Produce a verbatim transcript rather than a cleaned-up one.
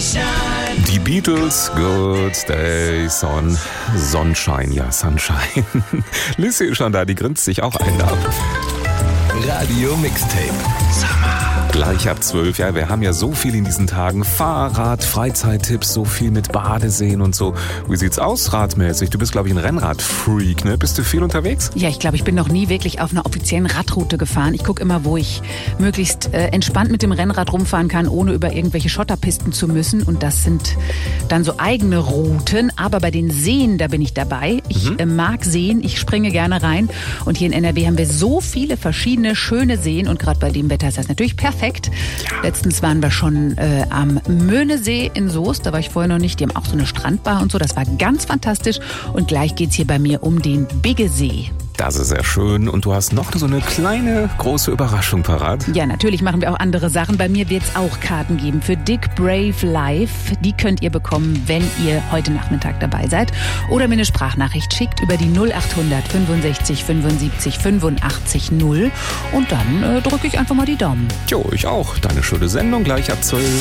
sunshine. Die Beatles, Good Day, Son, Sonnenschein, ja, Sunshine. Lissy ist schon da, die grinst sich auch ein ab. Radio Mixtape. Gleich ab zwölf, ja, wir haben ja so viel in diesen Tagen. Fahrrad, Freizeittipps, so viel mit Badeseen und so. Wie sieht's aus radmäßig? Du bist, glaube ich, ein Rennradfreak, ne? Bist du viel unterwegs? Ja, ich glaube, ich bin noch nie wirklich auf einer offiziellen Radroute gefahren. Ich gucke immer, wo ich möglichst äh, entspannt mit dem Rennrad rumfahren kann, ohne über irgendwelche Schotterpisten zu müssen. Und das sind dann so eigene Routen. Aber bei den Seen, da bin ich dabei. Ich mhm. äh, mag Seen, ich springe gerne rein. Und hier in N R W haben wir so viele verschiedene schöne Seen. Und gerade bei dem Wetter ist das natürlich perfekt. Ja. Letztens waren wir schon äh, am Möhnesee in Soest, da war ich vorher noch nicht. Die haben auch so eine Strandbar und so, das war ganz fantastisch. Und gleich geht's hier bei mir um den Biggesee. Das ist sehr schön. Und du hast noch so eine kleine, große Überraschung parat. Ja, natürlich machen wir auch andere Sachen. Bei mir wird es auch Karten geben für Dick Brave Live. Die könnt ihr bekommen, wenn ihr heute Nachmittag dabei seid. Oder mir eine Sprachnachricht schickt über die null acht hundert fünfundsechzig fünfundsiebzig fünfundachtzig null. Und dann äh, drücke ich einfach mal die Daumen. Jo, ich auch. Deine schöne Sendung gleich ab zwölf.